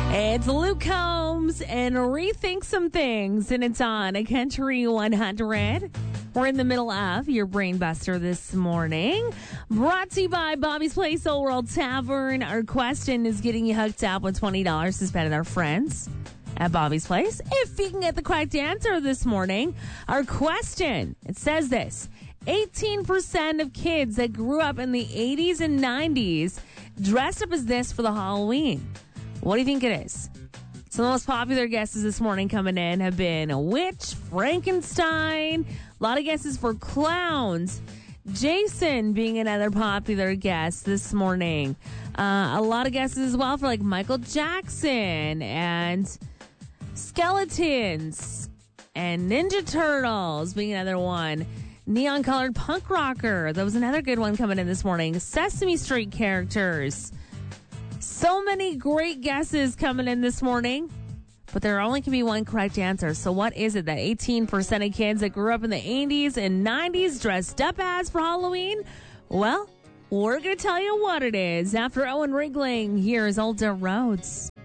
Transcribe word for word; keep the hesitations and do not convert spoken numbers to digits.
It's Luke Combs and Rethink Some Things, and it's on a Country one hundred. We're in the middle of your Brain Buster this morning. Brought to you by Bobby's Place Old World Tavern. Our question is getting you hooked up with twenty dollars to spend at our friends at Bobby's Place. If you can get the correct answer this morning, our question, it says this. eighteen percent of kids that grew up in the eighties and nineties dressed up as this for the Halloween. What do you think it is? Some of the most popular guesses this morning coming in have been a witch, Frankenstein, a lot of guesses for clowns, Jason being another popular guest this morning. Uh, a lot of guesses as well for like Michael Jackson and skeletons and Ninja Turtles being another one. Neon colored punk rocker. That was another good one coming in this morning. Sesame Street characters. So many great guesses coming in this morning, but there only can be one correct answer. So what is it that eighteen percent of kids that grew up in the eighties and nineties dressed up as for Halloween? Well, we're going to tell you what it is. After Owen Ringling, here's Old Dirt Roads.